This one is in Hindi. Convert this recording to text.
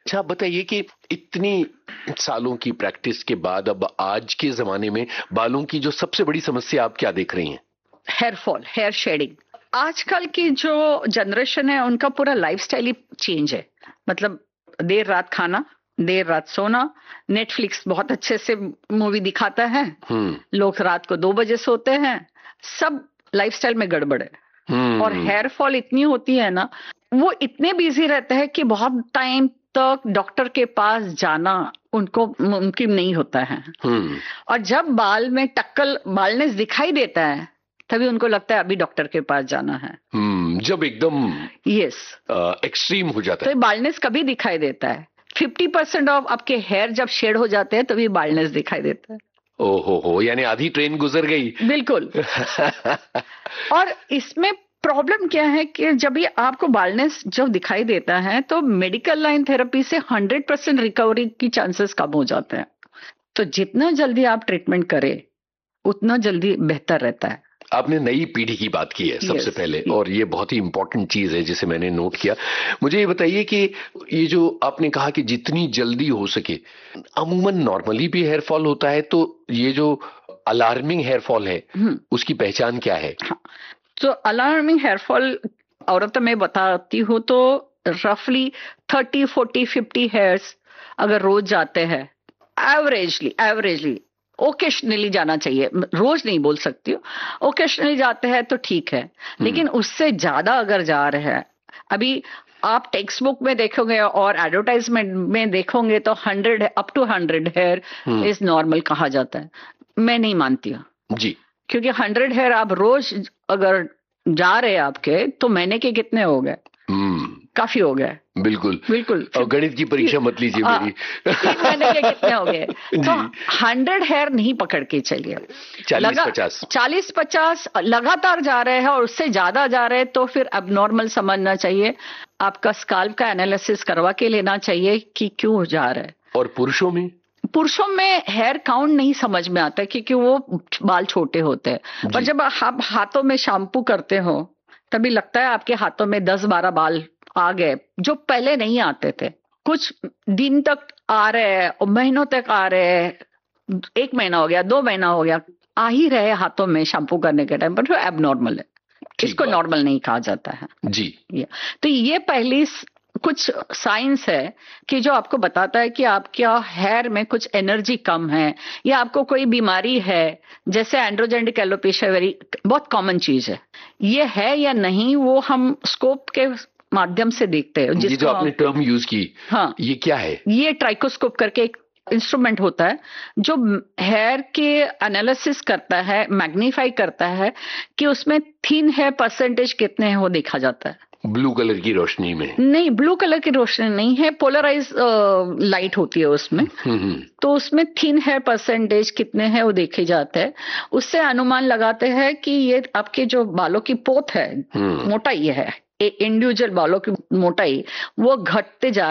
अच्छा, आप बताइए कि इतनी सालों की प्रैक्टिस के बाद अब आज के जमाने में बालों की जो सबसे बड़ी समस्या आप क्या देख रही हैं? Hair fall, hair shading. आजकल की जो जनरेशन है उनका पूरा लाइफस्टाइल ही चेंज है। मतलब देर रात खाना, देर रात सोना, नेटफ्लिक्स बहुत अच्छे से मूवी दिखाता है, लोग रात को 2 बजे सोते हैं, सब लाइफस्टाइल में गड़बड़ है। और हेयर फॉल इतनी होती है ना, वो इतने बिजी रहते हैं कि बहुत टाइम तक डॉक्टर के पास जाना उनको मुमकिन नहीं होता है। और जब बाल में टक्कल, बालनेस दिखाई देता है, तभी उनको लगता है अभी डॉक्टर के पास जाना है। जब एकदम यस एक्सट्रीम हो जाता है तो बालनेस कभी दिखाई देता है। 50% ऑफ आपके हेयर जब शेड हो जाते हैं तभी बालनेस दिखाई देता है। ओहो, यानी आधी ट्रेन गुजर गई। बिल्कुल। और इसमें प्रॉब्लम क्या है कि जब ये आपको बालनेस जब दिखाई देता है तो मेडिकल लाइन थेरेपी से 100% रिकवरी की चांसेस कम हो जाते हैं। तो जितना जल्दी आप ट्रीटमेंट करें उतना जल्दी बेहतर रहता है। आपने नई पीढ़ी की बात की है सबसे पहले, और ये बहुत ही इंपॉर्टेंट चीज है जिसे मैंने नोट किया। मुझे ये बताइए कि ये जो आपने कहा कि जितनी जल्दी हो सके, अमूमन नॉर्मली भी हेयर फॉल होता है, तो ये जो अलार्मिंग हेयर फॉल है उसकी पहचान क्या है? हाँ, तो अलार्मिंग हेयर फॉल औरतों में बताती हूँ तो रफली 30, 40, 50 हेयर्स अगर रोज जाते हैं, एवरेजली ओकेशनली जाना चाहिए, रोज नहीं बोल सकती हूँ, ओकेशनली जाते हैं तो ठीक है। लेकिन उससे ज्यादा अगर जा रहे हैं, अभी आप टेक्स्ट बुक में देखोगे और एडवर्टाइजमेंट में देखोगे तो 100 up to 100 here is normal कहा जाता है। मैं नहीं मानती हूँ जी, क्योंकि 100 हेयर आप रोज अगर जा रहे हैं आपके, तो महीने के कितने हो गए? काफी हो गए। बिल्कुल। और गणित की परीक्षा मत लीजिए मेरी। 3 महीने के कितने हो गए? तो 100 हेयर नहीं पकड़ के चलिए, 40-50 लगातार जा रहे हैं और उससे ज्यादा जा रहे हैं तो फिर अब नॉर्मल समझना चाहिए। आपका स्काल्प का एनालिसिस करवा के लेना चाहिए कि क्यों जा रहा है। और पुरुषों में हेयर काउंट नहीं समझ में आता क्योंकि वो बाल छोटे होते हैं। पर जब आप हाथों में शैम्पू करते हो तभी लगता है आपके हाथों में 10-12 बाल आ गए जो पहले नहीं आते थे। कुछ दिन तक आ रहे हैं और महीनों तक आ रहे हैं, 1 महीना हो गया, 2 महीना हो गया, आ ही रहे हाथों में शैम्पू करने के टाइम पर, तो एबनॉर्मल है। इसको नॉर्मल नहीं कहा जाता है जी। तो ये पहली कुछ साइंस है कि जो आपको बताता है कि आपके हेयर में कुछ एनर्जी कम है या आपको कोई बीमारी है, जैसे एंड्रोजेनिक एलोपेशिया बहुत कॉमन चीज है। ये है या नहीं वो हम स्कोप के माध्यम से देखते हैं। ये जो आपने टर्म यूज की, हाँ, ये क्या है? ये ट्राइकोस्कोप करके एक इंस्ट्रूमेंट होता है जो हेयर के एनालिसिस करता है, मैग्नीफाई करता है कि उसमें थिन हेयर परसेंटेज कितने हैं वो देखा जाता है। ब्लू कलर की रोशनी में नहीं, ब्लू कलर की रोशनी नहीं है, पोलराइज लाइट होती है उसमें। तो उसमें थिन हेयर परसेंटेज कितने हैं वो देखे जाते हैं। उससे अनुमान लगाते हैं कि ये आपके जो बालों की पोत है, मोटाई है, इंडिविजुअल बालों की मोटाई वो घटते जा